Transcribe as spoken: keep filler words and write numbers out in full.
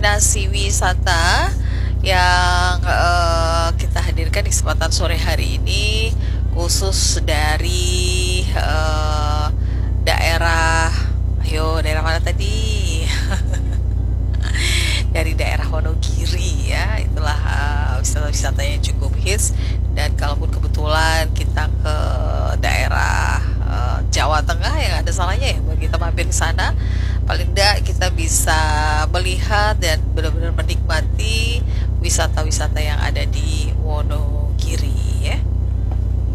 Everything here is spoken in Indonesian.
destinasi wisata yang eh, kita hadirkan di kesempatan sore hari ini khusus dari eh, daerah, ayo daerah mana tadi? Dari daerah Wonogiri ya, itulah eh, wisata-wisata yang cukup hits. Dan kalaupun kebetulan kita ke daerah eh, Jawa Tengah, yang ada salahnya ya bagi kita mampir ke sana, paling tidak kita bisa melihat dan benar-benar menikmati wisata-wisata yang ada di Wonogiri